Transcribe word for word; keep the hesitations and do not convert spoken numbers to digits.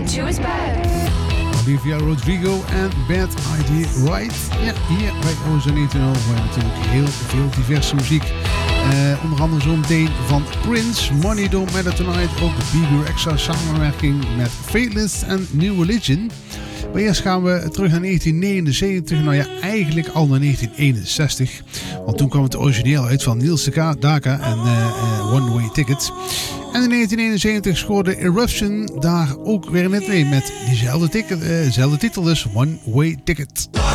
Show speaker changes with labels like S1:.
S1: to his bed.
S2: Olivia Rodrigo en Bad Idea Right. Ja, hier bij O Z negentienhonderd hoor je natuurlijk heel veel diverse muziek. Uh, onder andere zo meteen van Prince, Money Don't Matter Tonight, ook de B B Extra samenwerking met Faithless en New Religion. Maar eerst gaan we terug naar negentien negenenzeventig, nou ja, eigenlijk al naar negentien eenenzestig. Want toen kwam het origineel uit van Niels Daka en uh, uh, One Way Ticket. En in negentien eenenzeventig scoorde Eruption daar ook weer net mee met diezelfde ticket, uh, titel, dus One Way Ticket.